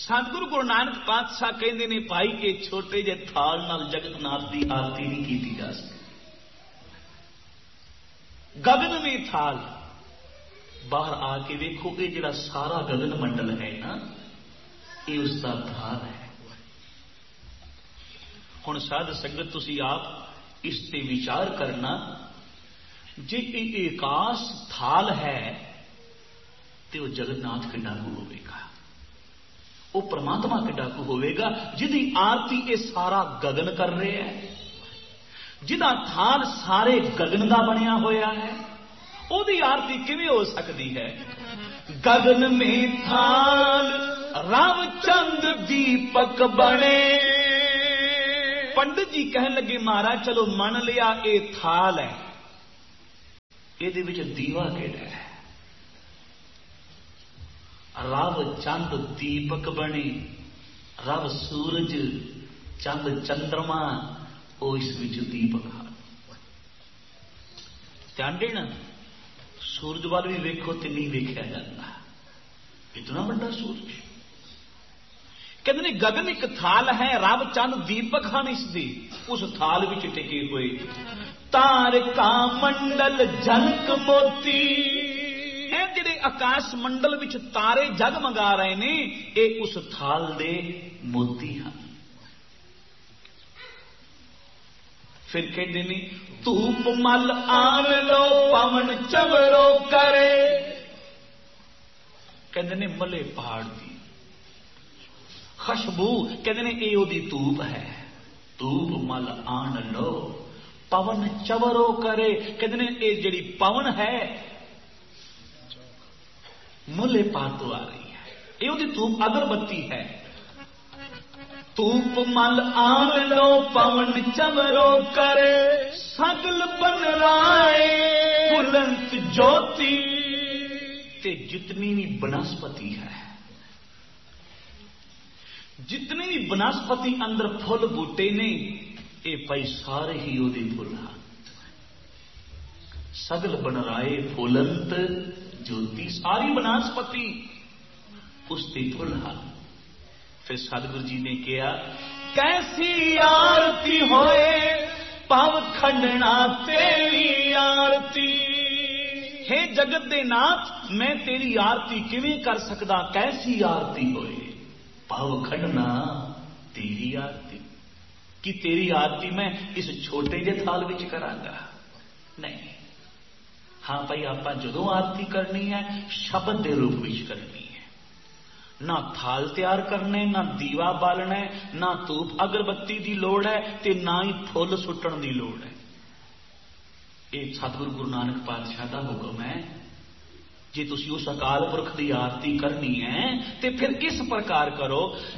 सतगुरु गुरु नानक पातशाह कहते ने भाई ये छोटे जे थाल नाल जगतनाथ की आरती नहीं की जा सकती। गगन में थाल बाहर आके वेखो ये जरा सारा गगन मंडल है ना ये उसका थाल है। हुण साध संगत तुसी आप इस ते विचार करना जे आकाश थाल है तो जगन्नाथ के डाकू होगा, वो परमात्मा के डाकू होगा जिदी आरती ये सारा गगन कर रहे हैं, जिदा थाल सारे गगन का बनया होया है, ओदी आरती किवें हो सकती है। गगन में थाल राव चंद दीपक बने। पंडित जी कहन लगे महाराज चलो मन लिया ये थाल है, ये दीवा केड़ा है। रब चंद दीपक बने, रब सूरज चंद चंद्रमा वो इस विच दीपक है। ध्यान देना सूरज वाल भी वेखो तो नहीं वेख्या जाता, इतना बड़ा सूरज। कहते ने गगन एक थाल है, रब चंद दीपक हैं इसदी, उस थाल विच टिके हुए। तारका मंडल जनक मोती, जिहड़े आकाश मंडल विच तारे जगमगा रहे ने ये उस थाल दे मोती हैं। फिर कहते ने धूप मल आन लो पवन चवरो करे। कहते ने मले पहाड़ दी खुशबू, कहते ने ये ओदी धूप है। धूप मल आन लो पवन चवरो करे। कहते ने ये जिहड़ी पवन है मुले पातो आ रही है, ये ओदी धूप अगरबत्ती है। धूप मल आन लो पवन चवरो करे, सगल बन राए बुलंद ज्योति। ते जितनी भी बनस्पति है, जितनी भी बनस्पति अंदर फुल बूटे ने ये भाई सारे ही ओदी फुल हैं। सगल बन राए फुलंत ज्योति, सारी बनस्पति उसकी फुल है। फिर सतगुरु जी ने कहा कैसी आरती होए पव खंडना तेरी आरती। हे जगत दे नाथ मैं तेरी आरती किवें कर सकदा, कैसी आरती होए पव खंडना तेरी आरती। कि तेरी आरती मैं इस छोटे जे थाल विच करांगा? नहीं। हाँ भाई आपां जदों आरती करनी है शब्द के रूप में करनी है, ना थाल तैयार करने, ना दीवा बालना है, ना धूप अगरबत्ती की लोड़ है, ते ना ही फुल सुट्टण की लोड़ है। ये सतगुरु गुरु नानक पातशाह का हुक्म है। जे तुसी उस अकाल पुरख की आरती करनी है तो फिर इस प्रकार करो